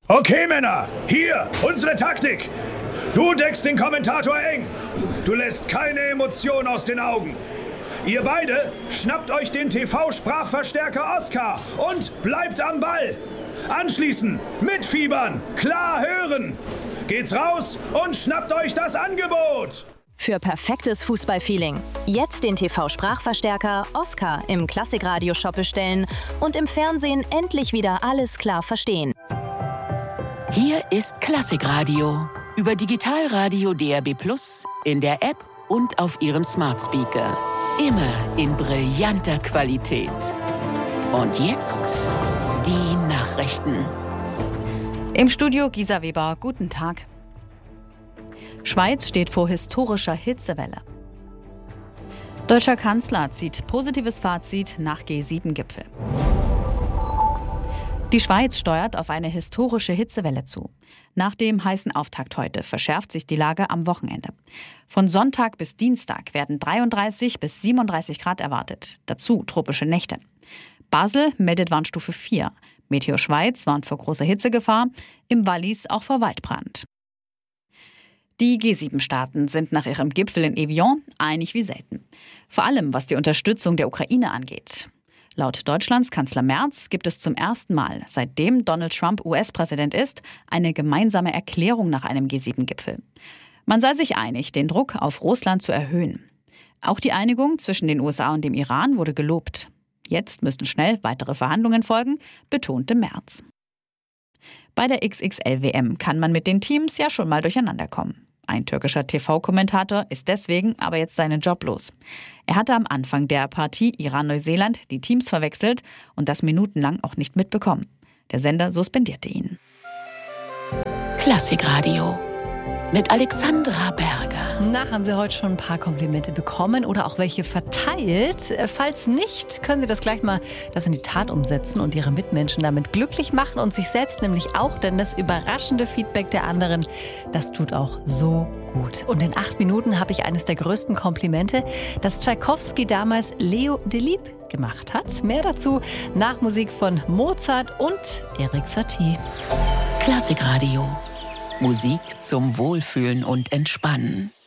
Okay, Männer, hier, unsere Taktik. Du deckst den Kommentator eng. Du lässt keine Emotion aus den Augen. Ihr beide schnappt euch den TV-Sprachverstärker Oscar und bleibt am Ball. Anschließend mitfiebern, klar hören. Geht's raus und schnappt euch das Angebot. Für perfektes Fußballfeeling. Jetzt den TV-Sprachverstärker Oscar im Klassikradio-Shop bestellen und im Fernsehen endlich wieder alles klar verstehen. Hier ist Klassikradio über Digitalradio DAB+, in der App und auf Ihrem Smart Speaker. Immer in brillanter Qualität. Und jetzt die Nachrichten. Im Studio Gisa Weber, guten Tag. Schweiz steht vor historischer Hitzewelle. Deutscher Kanzler zieht positives Fazit nach G7-Gipfel. Die Schweiz steuert auf eine historische Hitzewelle zu. Nach dem heißen Auftakt heute verschärft sich die Lage am Wochenende. Von Sonntag bis Dienstag werden 33 bis 37 Grad erwartet. Dazu tropische Nächte. Basel meldet Warnstufe 4. Meteo Schweiz warnt vor großer Hitzegefahr, im Wallis auch vor Waldbrand. Die G7-Staaten sind nach ihrem Gipfel in Evian einig wie selten. Vor allem, was die Unterstützung der Ukraine angeht. Laut Deutschlands Kanzler Merz gibt es zum ersten Mal, seitdem Donald Trump US-Präsident ist, eine gemeinsame Erklärung nach einem G7-Gipfel. Man sei sich einig, den Druck auf Russland zu erhöhen. Auch die Einigung zwischen den USA und dem Iran wurde gelobt. Jetzt müssen schnell weitere Verhandlungen folgen, betonte Merz. Bei der XXL-WM kann man mit den Teams ja schon mal durcheinander kommen. Ein türkischer TV-Kommentator ist deswegen aber jetzt seinen Job los. Er hatte am Anfang der Partie Iran-Neuseeland die Teams verwechselt und das minutenlang auch nicht mitbekommen. Der Sender suspendierte ihn. Klassikradio mit Alexandra Berger. Na, haben Sie heute schon ein paar Komplimente bekommen oder auch welche verteilt? Falls nicht, können Sie das gleich mal in die Tat umsetzen und Ihre Mitmenschen damit glücklich machen und sich selbst nämlich auch, denn das überraschende Feedback der anderen, das tut auch so gut. Und in 8 Minuten habe ich eines der größten Komplimente, das Tschaikowski damals Leo Delibes gemacht hat. Mehr dazu nach Musik von Mozart und Erik Satie. Klassikradio. Musik zum Wohlfühlen und Entspannen.